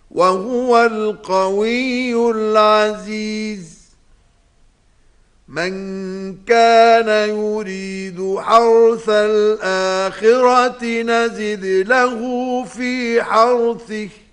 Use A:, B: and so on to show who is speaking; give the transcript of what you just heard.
A: وهو القوي العزيز. من كان يريد حرث الآخرة نزد له في حرثه